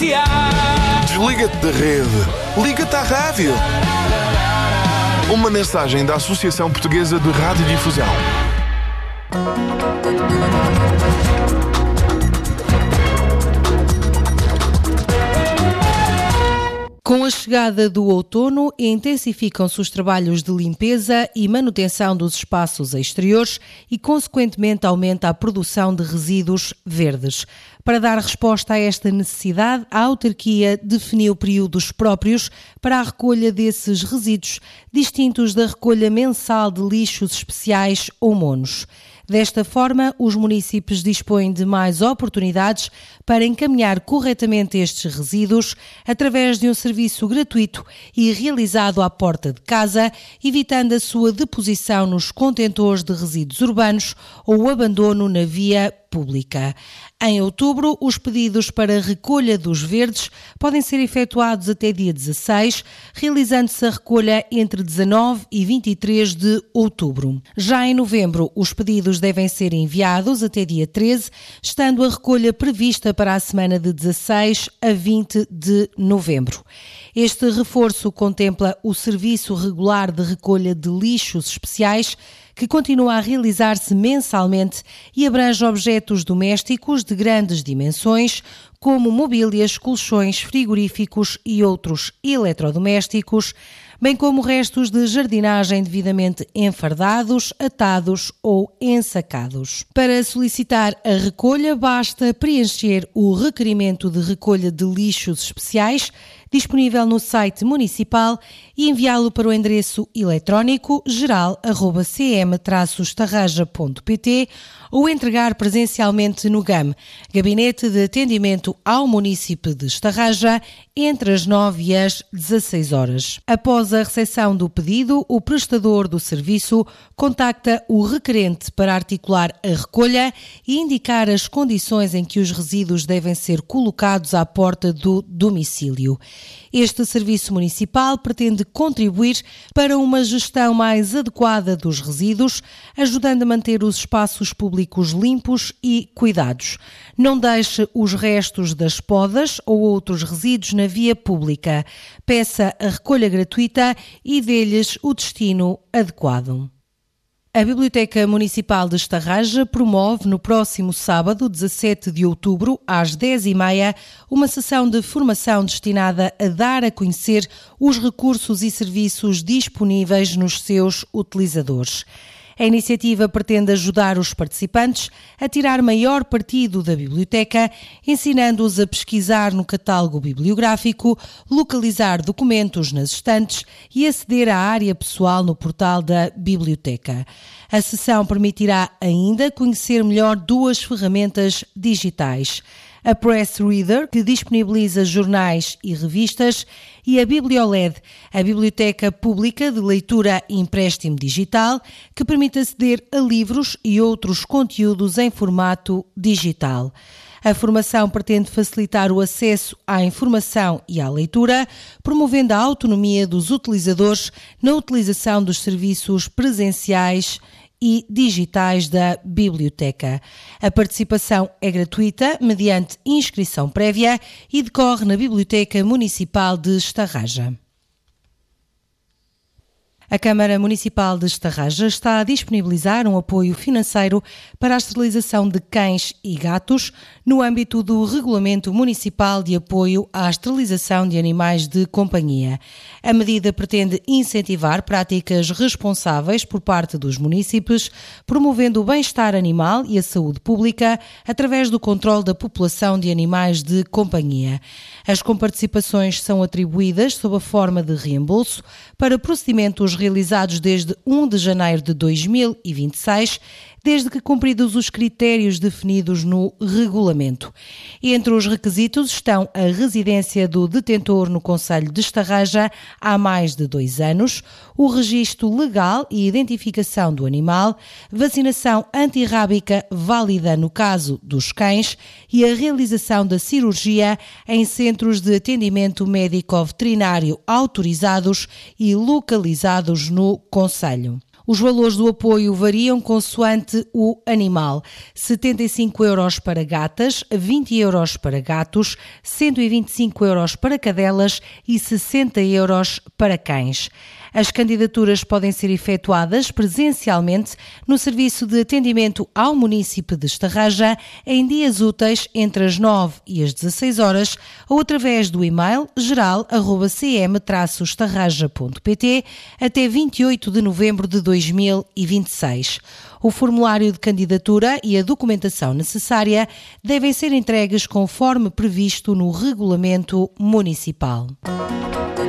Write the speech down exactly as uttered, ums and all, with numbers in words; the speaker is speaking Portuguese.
Desliga-te da rede. Liga-te à rádio. Uma mensagem da Associação Portuguesa de Radiodifusão. Com a chegada do outono, intensificam-se os trabalhos de limpeza e manutenção dos espaços exteriores e, consequentemente, aumenta a produção de resíduos verdes. Para dar resposta a esta necessidade, a autarquia definiu períodos próprios para a recolha desses resíduos, distintos da recolha mensal de lixos especiais ou monos. Desta forma, os municípios dispõem de mais oportunidades para encaminhar corretamente estes resíduos através de um serviço gratuito e realizado à porta de casa, evitando a sua deposição nos contentores de resíduos urbanos ou o abandono na via pública. Em outubro, os pedidos para recolha dos verdes podem ser efetuados até dia dezasseis, realizando-se a recolha entre dezanove e vinte e três de outubro. Já em novembro, os pedidos devem ser enviados até dia treze, estando a recolha prevista para a semana de dezasseis a vinte de novembro. Este reforço contempla o serviço regular de recolha de lixos especiais, que continua a realizar-se mensalmente e abrange objetos domésticos de grandes dimensões, como mobílias, colchões, frigoríficos e outros eletrodomésticos, bem como restos de jardinagem devidamente enfardados, atados ou ensacados. Para solicitar a recolha, basta preencher o requerimento de recolha de lixos especiais, disponível no site municipal, e enviá-lo para o endereço eletrónico geral arroba c m traço estarraja ponto p t ou entregar presencialmente no G A M, Gabinete de Atendimento ao Município de Estarraja, entre as nove e as dezasseis horas. Após a recepção do pedido, o prestador do serviço contacta o requerente para articular a recolha e indicar as condições em que os resíduos devem ser colocados à porta do domicílio. Este serviço municipal pretende contribuir para uma gestão mais adequada dos resíduos, ajudando a manter os espaços públicos limpos e cuidados. Não deixe os restos das podas ou outros resíduos na via pública. Peça a recolha gratuita e dê-lhes o destino adequado. A Biblioteca Municipal de Estarraja promove no próximo sábado, dezassete de outubro, às dez e meia, uma sessão de formação destinada a dar a conhecer os recursos e serviços disponíveis nos seus utilizadores. A iniciativa pretende ajudar os participantes a tirar maior partido da biblioteca, ensinando-os a pesquisar no catálogo bibliográfico, localizar documentos nas estantes e aceder à área pessoal no portal da biblioteca. A sessão permitirá ainda conhecer melhor duas ferramentas digitais: a Press Reader, que disponibiliza jornais e revistas, e a BiblioLED, a Biblioteca Pública de Leitura e Empréstimo Digital, que permite aceder a livros e outros conteúdos em formato digital. A formação pretende facilitar o acesso à informação e à leitura, promovendo a autonomia dos utilizadores na utilização dos serviços presenciais e digitais da biblioteca. A participação é gratuita, mediante inscrição prévia, e decorre na Biblioteca Municipal de Estarraja. A Câmara Municipal de Estarraja está a disponibilizar um apoio financeiro para a esterilização de cães e gatos no âmbito do Regulamento Municipal de Apoio à Esterilização de Animais de Companhia. A medida pretende incentivar práticas responsáveis por parte dos munícipes, promovendo o bem-estar animal e a saúde pública através do controle da população de animais de companhia. As comparticipações são atribuídas sob a forma de reembolso para procedimentos realizados desde primeiro de janeiro de dois mil e vinte e seis, desde que cumpridos os critérios definidos no regulamento. Entre os requisitos estão a residência do detentor no concelho de Estarraja há mais de dois anos, o registro legal e identificação do animal, vacinação antirrábica válida no caso dos cães e a realização da cirurgia em centros de atendimento médico-veterinário autorizados e localizados no concelho. Os valores do apoio variam consoante o animal. setenta e cinco euros para gatas, vinte euros para gatos, cento e vinte e cinco euros para cadelas e sessenta euros para cães. As candidaturas podem ser efetuadas presencialmente no Serviço de Atendimento ao Munícipe de Estarraja em dias úteis entre as nove e as dezasseis horas ou através do e-mail geral arroba c m traço estarraja ponto p t até vinte e oito de novembro de dois mil e vinte e seis. O formulário de candidatura e a documentação necessária devem ser entregues conforme previsto no Regulamento Municipal.